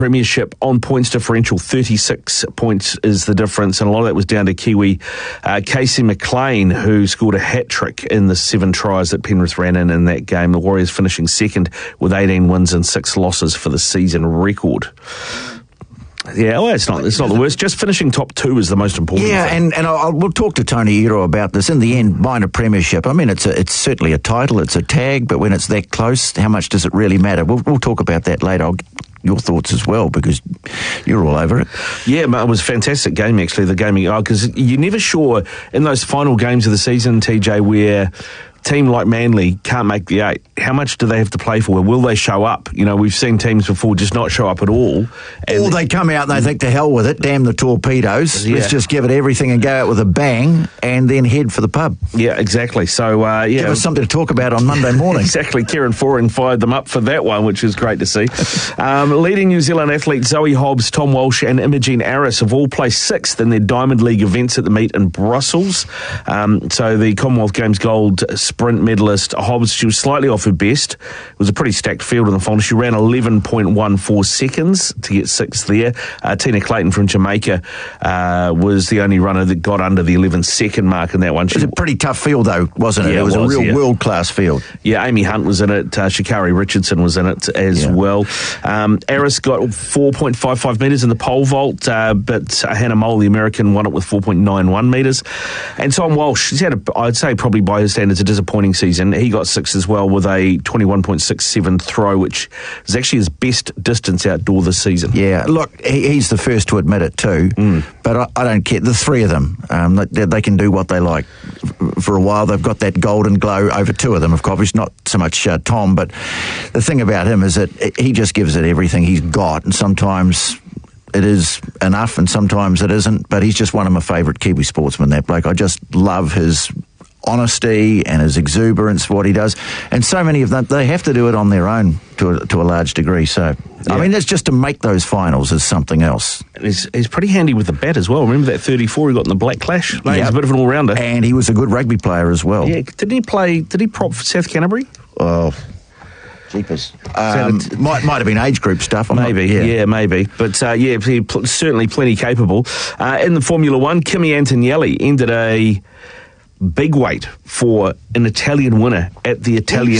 Premiership on points differential. 36 points is the difference, and a lot of that was down to Kiwi Casey McLean, who scored a hat-trick in the 7 tries that Penrith ran in that game. The Warriors finishing second with 18 wins and 6 losses for the season record. Yeah, well, it's not the worst. Just finishing top 2 is the most important thing. And we'll talk to Tony Iro about this. In the end, buying a premiership, I mean, it's certainly a title, it's a tag, but when it's that close, how much does it really matter? We'll talk about that later. I'll get your thoughts as well, because you're all over it. Yeah, it was a fantastic game, actually, the game, because you're never sure in those final games of the season, TJ, where team like Manly can't make the 8. How much do they have to play for? Will they show up? You know, we've seen teams before just not show up at all. Or they come out and they think, to hell with it, damn the torpedoes. Yeah. Let's just give it everything and go out with a bang and then head for the pub. Yeah, exactly. So, give us something to talk about on Monday morning. Exactly. Kieran Foran fired them up for that one, which is great to see. Leading New Zealand athletes Zoe Hobbs, Tom Walsh and Imogen Aris have all placed 6th in their Diamond League events at the meet in Brussels. So the Commonwealth Games gold sprint medalist Hobbs, she was slightly off her best. It was a pretty stacked field in the final. She ran 11.14 seconds to get 6th there. Tina Clayton from Jamaica was the only runner that got under the 11-second mark in that one. It was a pretty tough field, though, wasn't it? Yeah, it was a real world-class field. Yeah, Amy Hunt was in it. Sha'Carri Richardson was in it as well. Aris got 4.55 metres in the pole vault, but Hannah Mole, the American, won it with 4.91 metres. And Tom Walsh, he's had, I'd say, probably by his standards, a disappointing season. He got 6th as well with a 21.67 throw, which is actually his best distance outdoor this season. Yeah, look, he's the first to admit it too, but I don't care. The 3 of them, they can do what they like. For a while, they've got that golden glow over 2 of them, of course, not so much Tom, but the thing about him is that he just gives it everything he's got, and sometimes it is enough and sometimes it isn't, but he's just one of my favourite Kiwi sportsmen, that bloke. I just love his honesty and his exuberance for what he does, and so many of them, they have to do it on their own to a large degree. So I mean, that's just to make those finals is something else. And he's pretty handy with the bat as well. Remember that 34 he got in the Black Clash? He's a bit of an all-rounder, and he was a good rugby player as well. Yeah, did he prop for South Canterbury? Oh, jeepers. Might have been age group stuff. Maybe. But certainly plenty capable. In the Formula One, Kimi Antonelli ended a big wait for an Italian winner at the Italian